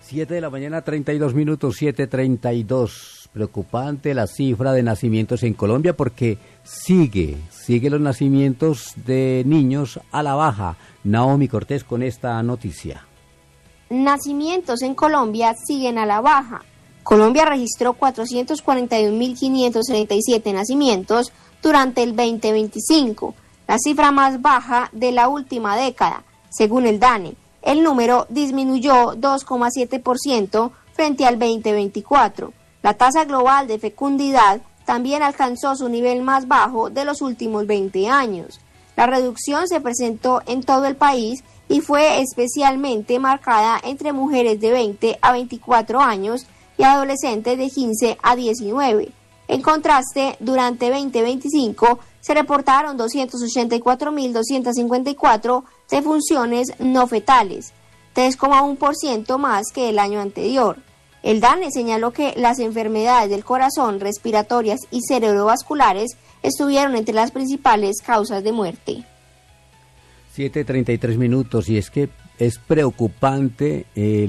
7 de la mañana, 32 minutos, 7:32. Preocupante la cifra de nacimientos en Colombia porque sigue los nacimientos de niños a la baja. Naomi Cortés con esta noticia. Nacimientos en Colombia siguen a la baja. Colombia registró 441.537 nacimientos durante el 2025, la cifra más baja de la última década, según el DANE. El número disminuyó 2,7% frente al 2024. La tasa global de fecundidad también alcanzó su nivel más bajo de los últimos 20 años. La reducción se presentó en todo el país y fue especialmente marcada entre mujeres de 20 a 24 años y adolescentes de 15 a 19. En contraste, durante 2025 se reportaron 284.254 defunciones no fetales, 3,1% más que el año anterior. El DANE señaló que las enfermedades del corazón, respiratorias y cerebrovasculares estuvieron entre las principales causas de muerte. 7:33 minutos, y es que es preocupante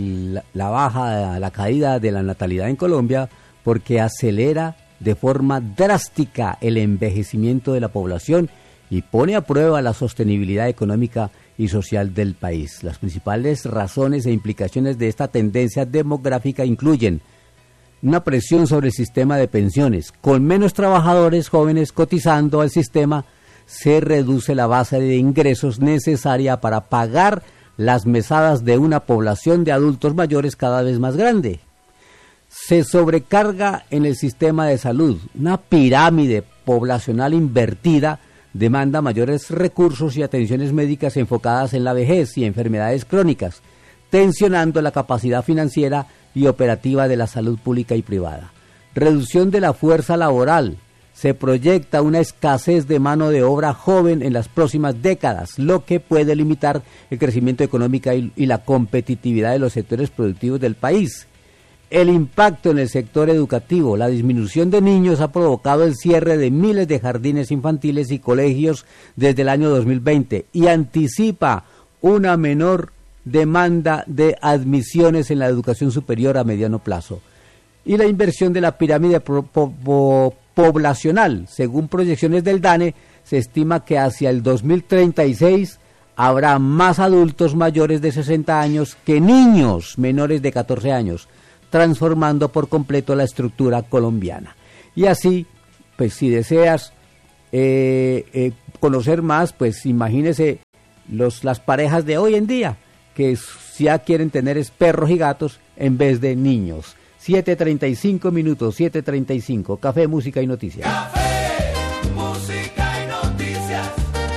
la caída de la natalidad en Colombia porque acelera de forma drástica el envejecimiento de la población y pone a prueba la sostenibilidad económica y social del país. Las principales razones e implicaciones de esta tendencia demográfica incluyen una presión sobre el sistema de pensiones. Con menos trabajadores jóvenes cotizando al sistema, se reduce la base de ingresos necesaria para pagar las mesadas de una población de adultos mayores cada vez más grande. Se sobrecarga en el sistema de salud. Una pirámide poblacional invertida demanda mayores recursos y atenciones médicas enfocadas en la vejez y enfermedades crónicas, tensionando la capacidad financiera y operativa de la salud pública y privada. Reducción de la fuerza laboral. Se proyecta una escasez de mano de obra joven en las próximas décadas, lo que puede limitar el crecimiento económico y la competitividad de los sectores productivos del país. El impacto en el sector educativo. La disminución de niños ha provocado el cierre de miles de jardines infantiles y colegios desde el año 2020 y anticipa una menor demanda de admisiones en la educación superior a mediano plazo. Y la inversión de la pirámide poblacional. Según proyecciones del DANE, se estima que hacia el 2036 habrá más adultos mayores de 60 años que niños menores de 14 años, transformando por completo la estructura colombiana. Y así, pues si deseas conocer más, pues imagínese las parejas de hoy en día, que ya quieren tener perros y gatos en vez de niños. 7:35 minutos, 7:35, Café, Música y Noticias. Café, Música y Noticias.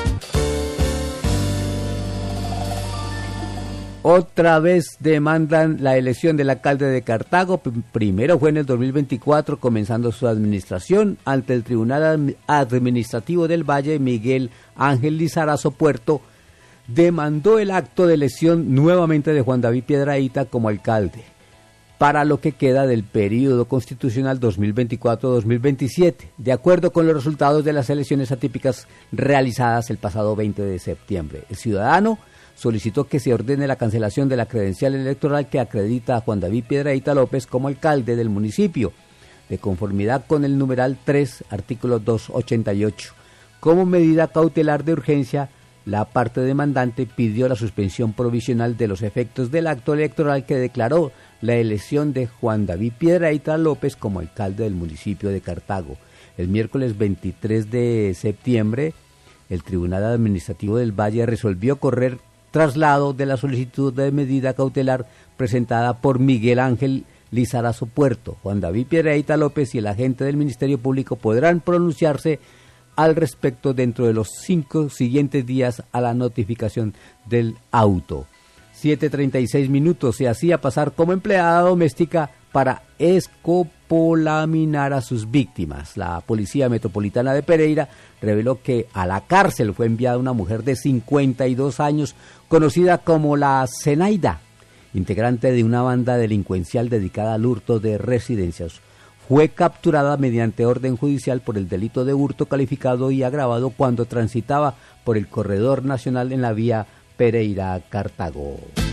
Otra vez demandan la elección del alcalde de Cartago. Primero fue en el 2024, comenzando su administración ante el Tribunal Administrativo del Valle. Miguel Ángel Lizarazo Puerto demandó el acto de elección nuevamente de Juan David Piedrahíta como alcalde para lo que queda del período constitucional 2024-2027, de acuerdo con los resultados de las elecciones atípicas realizadas el pasado 20 de septiembre. El ciudadano solicitó que se ordene la cancelación de la credencial electoral que acredita a Juan David Piedrahíta López como alcalde del municipio, de conformidad con el numeral 3, artículo 288. Como medida cautelar de urgencia, la parte demandante pidió la suspensión provisional de los efectos del acto electoral que declaró la elección de Juan David Piedrahíta López como alcalde del municipio de Cartago. El miércoles 23 de septiembre, el Tribunal Administrativo del Valle resolvió correr traslado de la solicitud de medida cautelar presentada por Miguel Ángel Lizarazo Puerto. Juan David Piedrahíta López y el agente del Ministerio Público podrán pronunciarse al respecto dentro de los 5 siguientes días a la notificación del auto. 7:36 minutos, se hacía pasar como empleada doméstica para escopolaminar a sus víctimas. La Policía Metropolitana de Pereira reveló que a la cárcel fue enviada una mujer de 52 años, conocida como la Zenaida, integrante de una banda delincuencial dedicada al hurto de residencias. Fue capturada mediante orden judicial por el delito de hurto calificado y agravado cuando transitaba por el corredor nacional en la vía Pereira-Cartago.